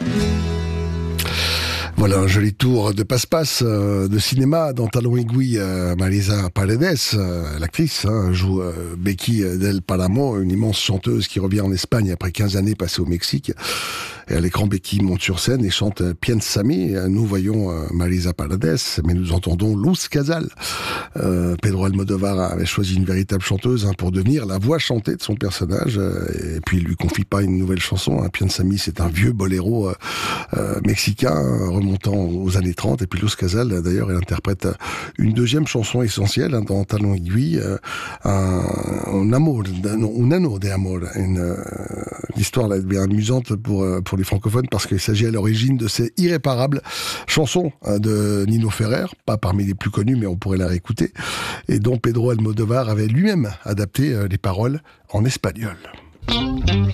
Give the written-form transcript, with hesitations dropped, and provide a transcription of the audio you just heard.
Voilà un joli tour de passe-passe de cinéma dans Talon Aiguille. Marisa Paredes, l'actrice, joue Becky del Páramo, une immense chanteuse qui revient en Espagne après 15 années passées au Mexique. Et à l'écran, Becky monte sur scène et chante Piénsame. Nous voyons Marisa Paredes, mais nous entendons Luz Casal. Pedro Almodóvar avait choisi une véritable chanteuse pour devenir la voix chantée de son personnage. Et puis, il lui confie pas une nouvelle chanson. Piénsame, c'est un vieux boléro mexicain remontant aux années 30. Et puis, Luz Casal, d'ailleurs, elle interprète une deuxième chanson essentielle dans Talon Aiguille, un anneau d'amour, une histoire là, bien amusante pour les francophones parce qu'il s'agit à l'origine de ces irréparables chansons de Nino Ferrer, pas parmi les plus connues mais on pourrait la réécouter, et dont Pedro Almodóvar avait lui-même adapté les paroles en espagnol.